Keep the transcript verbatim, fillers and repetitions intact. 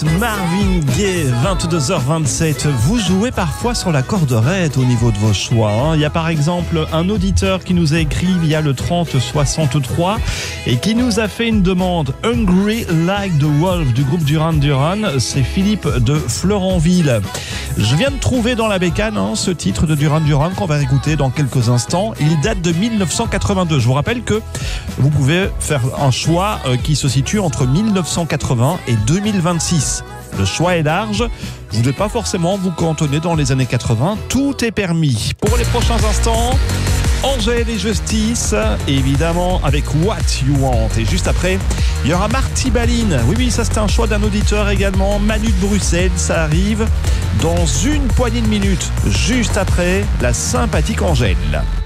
Marvin Gaye, vingt-deux heures vingt-sept. Vous jouez parfois sur la corde raide au niveau de vos choix. Hein. Il y a par exemple un auditeur qui nous a écrit via le trente soixante-trois et qui nous a fait une demande. Hungry Like the Wolf du groupe Duran Duran. C'est Philippe de Florentville. Je viens de trouver dans la bécane hein, ce titre de Duran Duran qu'on va écouter dans quelques instants. Il date de mille neuf cent quatre-vingt-deux. Je vous rappelle que vous pouvez faire un choix qui se situe entre mille neuf cent quatre-vingts et deux mille vingt-six. Le choix est large. Vous ne devez pas forcément vous cantonner dans les années quatre-vingts. Tout est permis. Pour les prochains instants, Angèle et Justice, évidemment, avec What You Want. Et juste après, il y aura Marty Balin. Oui, oui, ça c'était un choix d'un auditeur également. Manu de Bruxelles, ça arrive dans une poignée de minutes. Juste après, la sympathique Angèle.